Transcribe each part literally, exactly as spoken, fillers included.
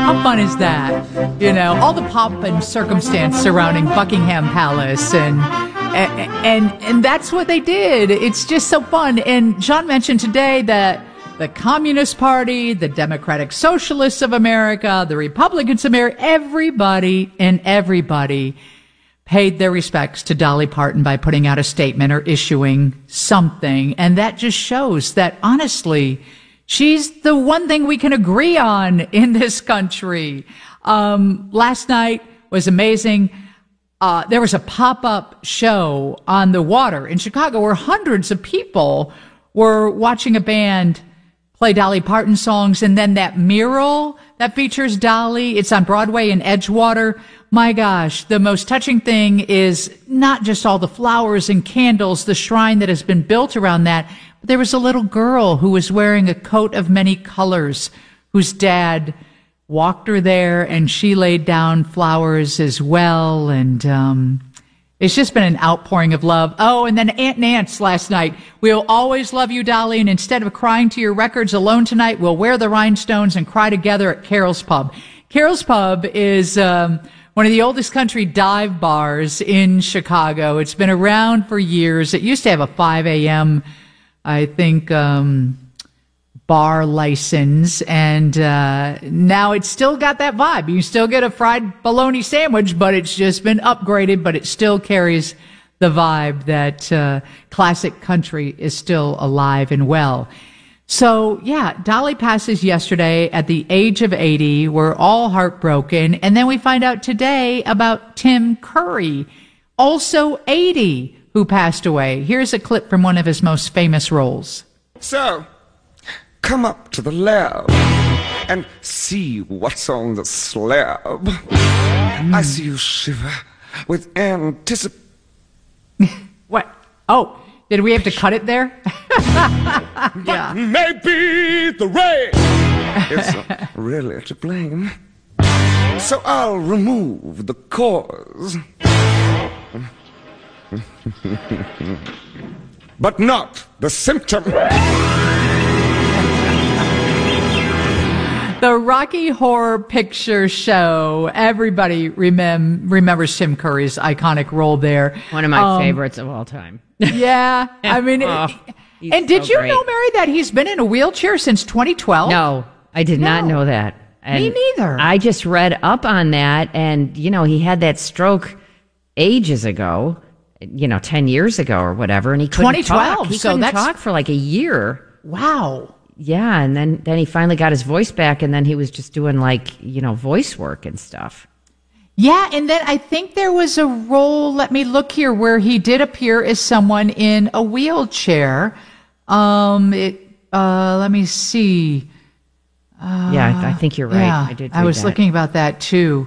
How fun is that? You know, all the pomp and circumstance surrounding Buckingham Palace, and and and, and that's what they did. It's just so fun. And John mentioned today that the Communist Party, the Democratic Socialists of America, the Republicans of America, everybody and everybody paid their respects to Dolly Parton by putting out a statement or issuing something. And that just shows that, honestly, she's the one thing we can agree on in this country. Um, last night was amazing. Uh, there was a pop-up show on the water in Chicago where hundreds of people were watching a band play Dolly Parton songs, and then that mural that features Dolly, it's on Broadway in Edgewater. My gosh, the most touching thing is not just all the flowers and candles, the shrine that has been built around that, but there was a little girl who was wearing a coat of many colors, whose dad walked her there, and she laid down flowers as well, and um it's just been an outpouring of love. Oh, and then Aunt Nance last night. We'll always love you, Dolly, and instead of crying to your records alone tonight, we'll wear the rhinestones and cry together at Carol's Pub. Carol's Pub is um, one of the oldest country dive bars in Chicago. It's been around for years. It used to have a five a.m., I think, um bar license, and uh now it's still got that vibe. You still get a fried bologna sandwich, but it's just been upgraded, but it still carries the vibe that uh classic country is still alive and well. So yeah, Dolly passes yesterday at the age of eighty. We're all heartbroken, and then we find out today about Tim Curry, also eighty, who passed away. Here's a clip from one of his most famous roles. So come up to the lab and see what's on the slab. Mm. I see you shiver with anticipation. What? Oh, did we have to cut it there? Yeah. Maybe the rain is really to blame. So I'll remove the cause. But not the symptom. The Rocky Horror Picture Show. Everybody remem- remembers Tim Curry's iconic role there. One of my um, favorites of all time. Yeah. I mean, oh, it, and did so you great. know, Mary, that he's been in a wheelchair since twenty twelve? No, I did No. not know that. And Me neither. I just read up on that, and, you know, he had that stroke ages ago, you know, ten years ago or whatever, and he couldn't twenty twelve, talk. He so couldn't that's- talk for like a year. Wow. Yeah, and then, then he finally got his voice back, and then he was just doing, like, you know, voice work and stuff. Yeah, and then I think there was a role, let me look here, where he did appear as someone in a wheelchair. Um, it, uh, let me see. Uh, yeah, I, I think you're right. Yeah, I did I read was that. looking about that too.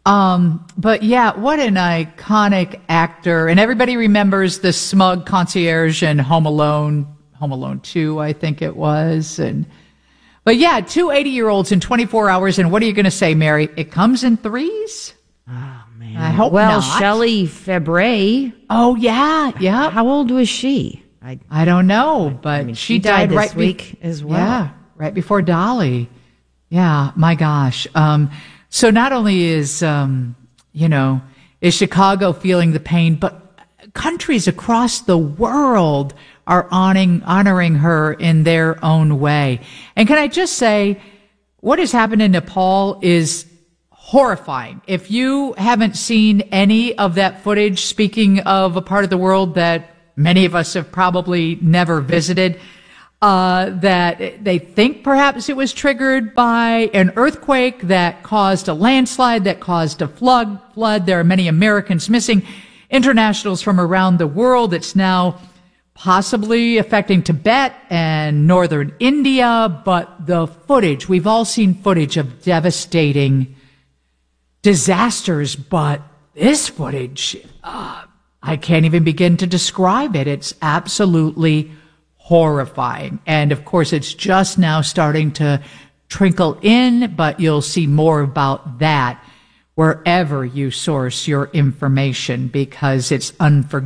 Um, but yeah, what an iconic actor. And everybody remembers the smug concierge in Home Alone, Home Alone two, I think it was. And, but yeah, two eighty-year-olds in twenty-four hours. And what are you going to say, Mary? It comes in threes? Oh, man. I hope well, not. Shelley Fabre. Oh, yeah, yeah. How old was she? I, I don't know, but I mean, she, she died this right be- week as well. Yeah, right before Dolly. Yeah, my gosh. Um, so not only is, um, you know, is Chicago feeling the pain, but countries across the world are honoring, honoring her in their own way. And can I just say, what has happened in Nepal is horrifying. If you haven't seen any of that footage, speaking of a part of the world that many of us have probably never visited, uh, that they think perhaps it was triggered by an earthquake that caused a landslide, that caused a flood. Flood. There are many Americans missing, internationals from around the world. It's now possibly affecting Tibet and northern India, but the footage, we've all seen footage of devastating disasters, but this footage, uh, I can't even begin to describe it. It's absolutely horrifying. And of course, it's just now starting to trickle in, but you'll see more about that wherever you source your information because it's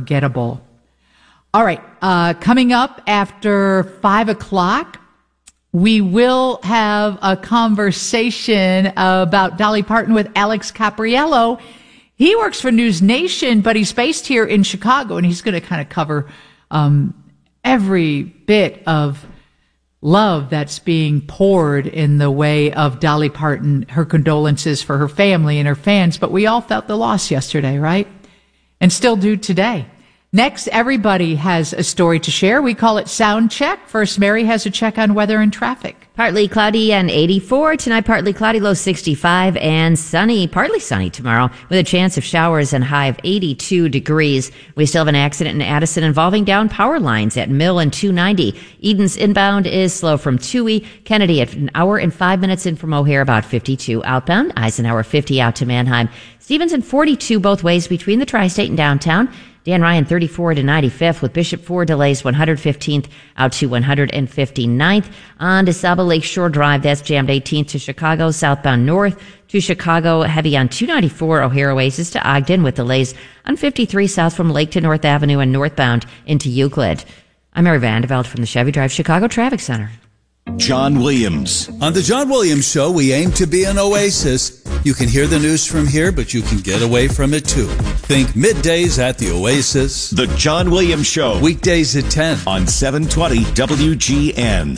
unforgettable. All right. Uh, coming up after five o'clock, we will have a conversation about Dolly Parton with Alex Capriello. He works for News Nation, but he's based here in Chicago, and he's going to kind of cover um, every bit of love that's being poured in the way of Dolly Parton, her condolences for her family and her fans. But we all felt the loss yesterday, right? And still do today. Next, everybody has a story to share. We call it Sound Check. First, Mary has a check on weather and traffic. Partly cloudy and eighty-four. Tonight, partly cloudy, low sixty-five, and sunny, partly sunny tomorrow with a chance of showers and high of eighty-two degrees. We still have an accident in Addison involving down power lines at Mill and two ninety. Eden's inbound is slow from Toohey. Kennedy at an hour and five minutes in from O'Hare, about fifty-two outbound. Eisenhower fifty out to Manheim. Stevenson forty-two both ways between the Tri-State and downtown. Dan Ryan, thirty-four to ninety-fifth, with Bishop four delays, one hundred fifteenth out to one hundred fifty-ninth. On to Saba Lakeshore Drive, that's jammed eighteenth to Chicago, southbound north to Chicago, heavy on two ninety-four, O'Hare Oasis to Ogden, with delays on fifty-three south from Lake to North Avenue and northbound into Euclid. I'm Mary Vandeveld from the Chevy Drive Chicago Traffic Center. John Williams. On the John Williams Show, we aim to be an oasis. You can hear the news from here, but you can get away from it too. Think middays at the Oasis. The John Williams Show. Weekdays at ten. On seven twenty W G N.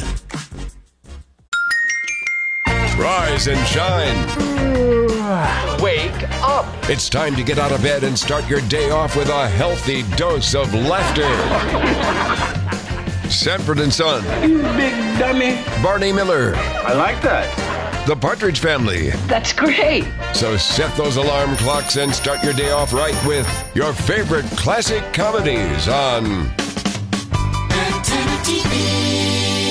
Rise and shine. Wake up. It's time to get out of bed and start your day off with a healthy dose of laughter. Sanford and Son. You big dummy. Barney Miller. I like that. The Partridge Family. That's great. So set those alarm clocks and start your day off right with your favorite classic comedies on Antenna T V.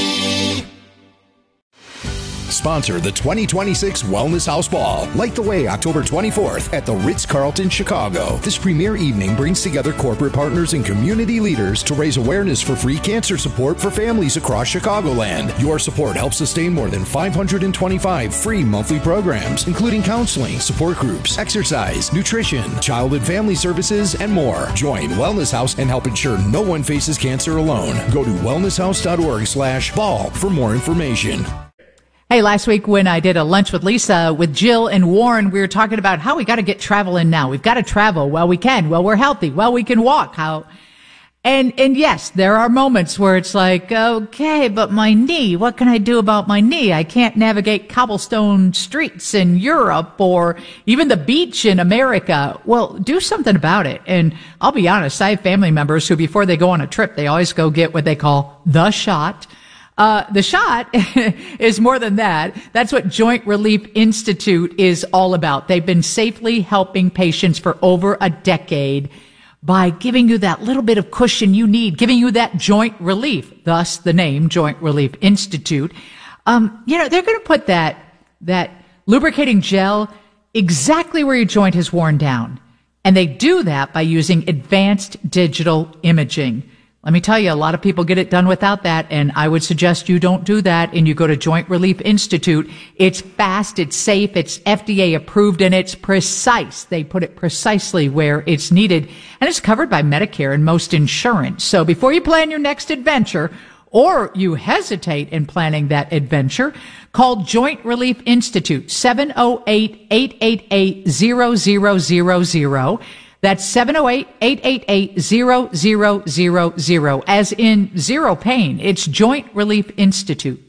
Sponsor the twenty twenty-six Wellness House Ball. Light the way October twenty-fourth at the Ritz-Carlton, Chicago. This premier evening brings together corporate partners and community leaders to raise awareness for free cancer support for families across Chicagoland. Your support helps sustain more than five hundred twenty-five free monthly programs, including counseling, support groups, exercise, nutrition, child and family services, and more. Join Wellness House and help ensure no one faces cancer alone. Go to wellnesshouse.org slash ball for more information. Hey, last week when I did a lunch with Lisa, with Jill and Warren, we were talking about how we got to get travel in now. We've got to travel. Well, we can. Well, we're healthy. Well, we can walk. How? And, and yes, there are moments where it's like, okay, but my knee, what can I do about my knee? I can't navigate cobblestone streets in Europe or even the beach in America. Well, do something about it. And I'll be honest, I have family members who before they go on a trip, they always go get what they call the shot. Uh, the shot is more than that. That's what Joint Relief Institute is all about. They've been safely helping patients for over a decade by giving you that little bit of cushion you need, giving you that joint relief, thus the name Joint Relief Institute. Um, you know, they're going to put that, that lubricating gel exactly where your joint has worn down. And they do that by using advanced digital imaging. Let me tell you, a lot of people get it done without that, and I would suggest you don't do that, and you go to Joint Relief Institute. It's fast, it's safe, it's F D A approved, and it's precise. They put it precisely where it's needed, and it's covered by Medicare and most insurance. So before you plan your next adventure, or you hesitate in planning that adventure, call Joint Relief Institute, seven oh eight, eight eight eight, zero zero zero zero. That's seven oh eight, eight eight eight, zero zero zero zero, as in zero pain. It's Joint Relief Institute.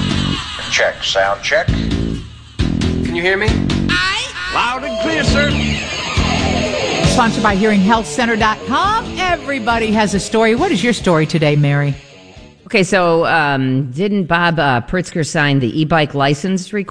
Check, sound check. Can you hear me? Aye. Loud and clear, sir. Sponsored by hearing health center dot com. Everybody has a story. What is your story today, Mary? Okay, so um, didn't Bob uh, Pritzker sign the e-bike license requirement?